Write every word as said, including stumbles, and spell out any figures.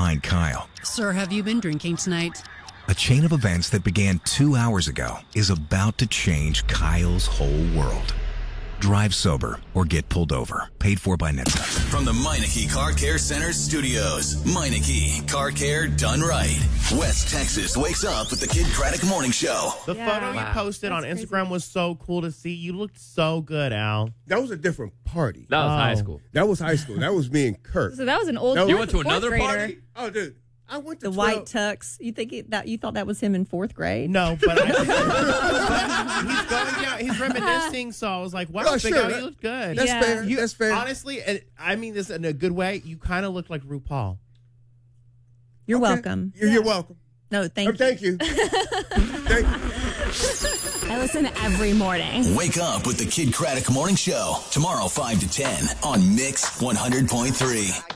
find Kyle. Sir, have you been drinking tonight? A chain of events that began two hours ago is about to change Kyle's whole world. Drive sober or get pulled over. Paid for by NHTSA. From the Meineke Car Care Center studios, Meineke Car Care done right. West Texas wakes up with the Kid Craddock Morning Show. The yeah. photo wow. you posted That's on Instagram crazy. was so cool to see. You looked so good, Al. That was a different party. That was oh. high school. That was high school. That was me and Kurt. So that was an old. You fourth, went to another grader. party? Oh, dude. I went to the twelve. white tux. You think it, that you thought that was him in fourth grade? No, but, I, but he's going down. He's reminiscing. So I was like, "Wow, oh, Big sure. Al, you look good." That's yeah. fair. You, That's fair. Honestly, and I mean this in a good way. You kind of look like RuPaul. You're okay. welcome. You're, yeah. you're welcome. No, thank oh, you. Thank you. Thank you. I listen every morning. Wake up with the Kid Craddock Morning Show tomorrow, five to ten on Mix one hundred point three.